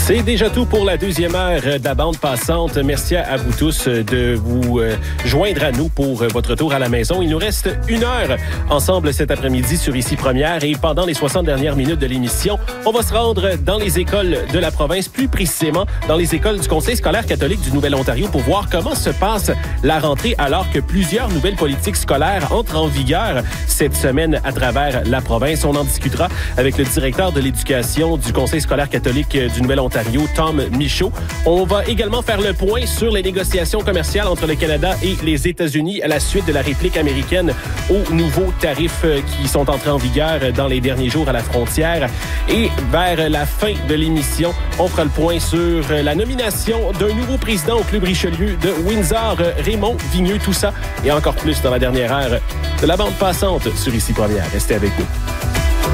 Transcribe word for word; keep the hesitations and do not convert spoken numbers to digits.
C'est déjà tout pour la deuxième heure de la bande passante. Merci à vous tous de vous joindre à nous pour votre tour à la maison. Il nous reste une heure ensemble cet après-midi sur Ici Première et pendant les soixante dernières minutes de l'émission, on va se rendre dans les écoles de la province, plus précisément dans les écoles du Conseil scolaire catholique du Nouvel-Ontario pour voir comment se passe la rentrée alors que plusieurs nouvelles politiques scolaires entrent en vigueur cette semaine à travers la province. On en discutera avec le directeur de l'éducation du Conseil scolaire catholique du Nouvel-Ontario, Tom Michaud. On va également faire le point sur les négociations commerciales entre le Canada et les États-Unis à la suite de la réplique américaine aux nouveaux tarifs qui sont entrés en vigueur dans les derniers jours à la frontière. Et vers la fin de l'émission, on fera le point sur la nomination d'un nouveau président au Club Richelieu de Windsor, Raymond Vigneux. Tout ça et encore plus dans la dernière heure de la bande passante sur Ici Première. Restez avec nous.